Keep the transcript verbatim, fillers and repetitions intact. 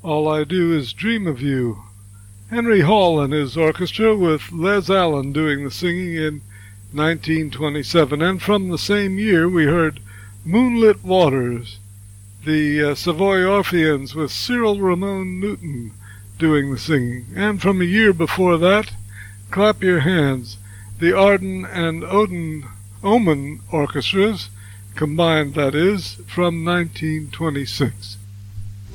All I Do Is Dream of You. Henry Hall and his orchestra with Les Allen doing the singing in nineteen twenty-seven. And from the same year we heard Moonlit Waters, the uh, Savoy Orpheans with Cyril Ramon Newton doing the singing. And from a year before that, Clap Your Hands, the Arden and Odin Omen orchestras, combined that is, from nineteen twenty-six.